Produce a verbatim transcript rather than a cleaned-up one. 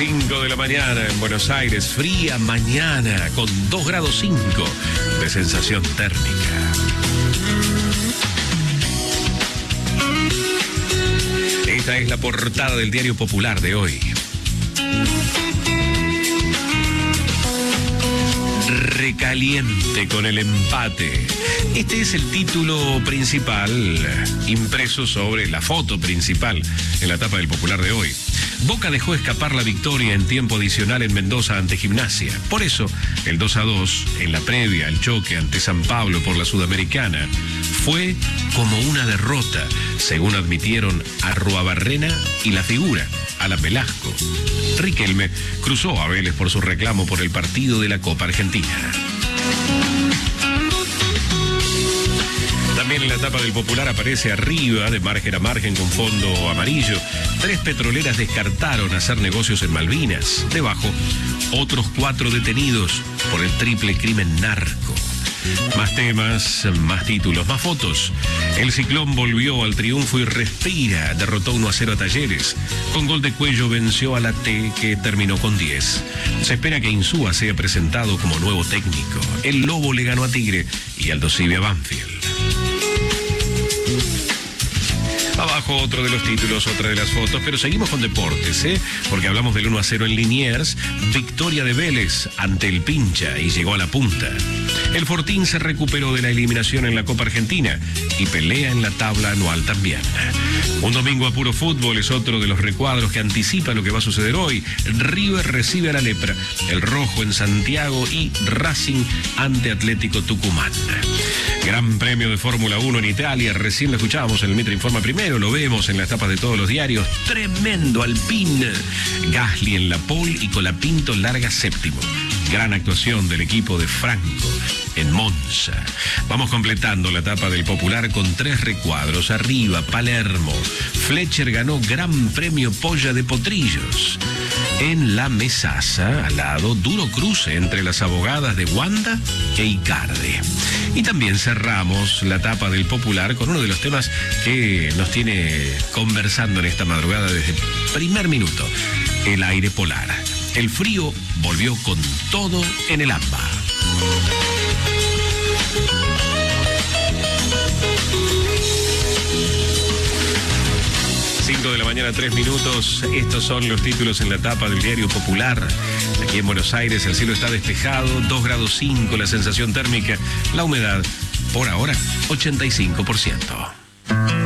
cinco de la mañana en Buenos Aires, fría mañana con dos grados cinco de sensación térmica. Esta es la portada del Diario Popular de hoy. Recaliente con el empate. Este es el título principal impreso sobre la foto principal en la tapa del Popular de hoy. Boca dejó escapar la victoria en tiempo adicional en Mendoza ante Gimnasia. Por eso, el dos a dos, en la previa al choque ante San Pablo por la Sudamericana, fue como una derrota, según admitieron Arruabarrena y la figura, Alan Velasco. Riquelme cruzó a Vélez por su reclamo por el partido de la Copa Argentina. También en la tapa del Popular aparece arriba, de margen a margen con fondo amarillo, tres petroleras descartaron hacer negocios en Malvinas. Debajo, otros cuatro detenidos por el triple crimen narco. Más temas, más títulos, más fotos. El Ciclón volvió al triunfo y respira. Derrotó uno a cero a Talleres. Con gol de Cuello venció a la T, que terminó con diez. Se espera que Insúa sea presentado como nuevo técnico. El Lobo le ganó a Tigre y Aldo Civi a Banfield. Abajo otro de los títulos, otra de las fotos, pero seguimos con deportes, ¿eh? Porque hablamos del uno a cero en Liniers, victoria de Vélez ante el Pincha y llegó a la punta. El Fortín se recuperó de la eliminación en la Copa Argentina y pelea en la tabla anual también. Un domingo a puro fútbol es otro de los recuadros que anticipa lo que va a suceder hoy. River recibe a la Lepra, el Rojo en Santiago y Racing ante Atlético Tucumán. Gran premio de Fórmula uno en Italia, recién lo escuchábamos en el Mitre Informa Primero, lo vemos en las tapas de todos los diarios. Tremendo Alpine. Gasly en la pole y Colapinto larga séptimo. Gran actuación del equipo de Franco en Monza. Vamos completando la tapa del Popular con tres recuadros. Arriba, Palermo. Fletcher ganó Gran Premio Polla de Potrillos. En la mesaza, al lado, duro cruce entre las abogadas de Wanda e Icardi. Y también cerramos la tapa del Popular con uno de los temas que nos tiene conversando en esta madrugada desde el primer minuto. El aire polar. El frío volvió con todo en el AMBA. cinco de la mañana, tres minutos. Estos son los títulos en la tapa del Diario Popular. Aquí en Buenos Aires el cielo está despejado, dos grados cinco la sensación térmica, la humedad por ahora ochenta y cinco por ciento.